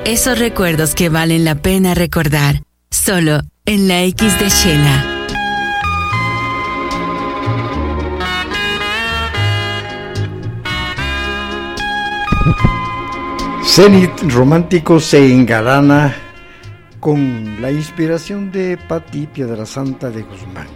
Esos recuerdos que valen la pena recordar, solo en la X de Shela. Zenit Romántico se engalana con la inspiración de Pati Piedrasanta de Guzmán.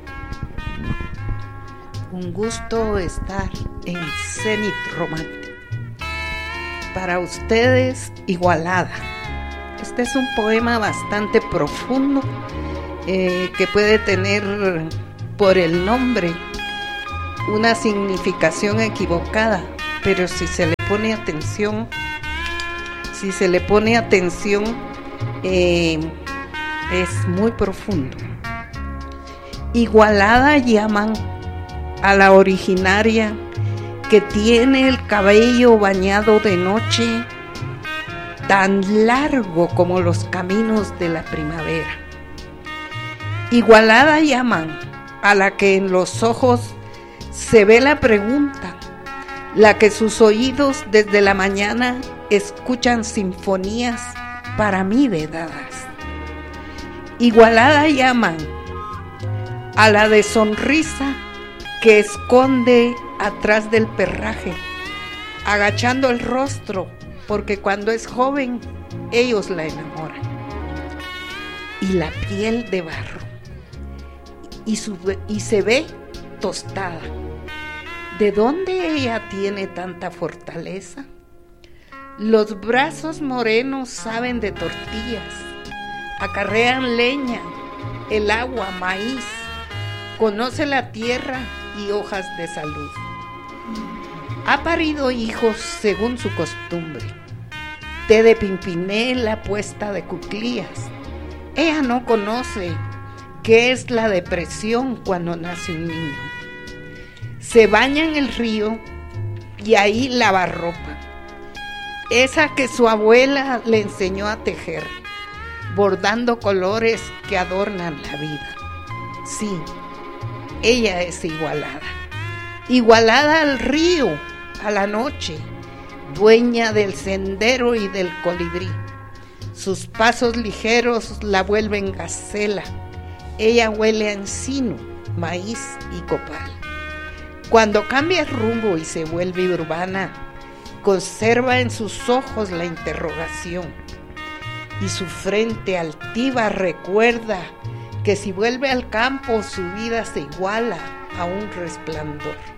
Un gusto estar en Zenit Romántico. Para ustedes, Igualada. Este es un poema bastante profundo que puede tener por el nombre una significación equivocada, pero si se le pone atención, es muy profundo. Igualada llaman a la originaria que tiene el cabello bañado de noche, tan largo como los caminos de la primavera. Igualada llaman a la que en los ojos se ve la pregunta, la que sus oídos desde la mañana escuchan sinfonías para mí vedadas. Igualada llaman a la de sonrisa que esconde atrás del perraje, agachando el rostro, porque cuando es joven, ellos la enamoran. Y la piel de barro, y se ve tostada. ¿De dónde ella tiene tanta fortaleza? Los brazos morenos saben de tortillas, acarrean leña, el agua, maíz, conoce la tierra y hojas de salud. Ha parido hijos según su costumbre, té de pimpinela puesta de cuclillas. Ella no conoce qué es la depresión cuando nace un niño. Se baña en el río y ahí lava ropa, esa que su abuela le enseñó a tejer, bordando colores que adornan la vida. Sí, ella es igualada. Igualada al río, a la noche, dueña del sendero y del colibrí. Sus pasos ligeros la vuelven gacela. Ella huele a encino, maíz y copal. Cuando cambia rumbo y se vuelve urbana, conserva en sus ojos la interrogación, y su frente altiva recuerda que si vuelve al campo su vida se iguala a un resplandor.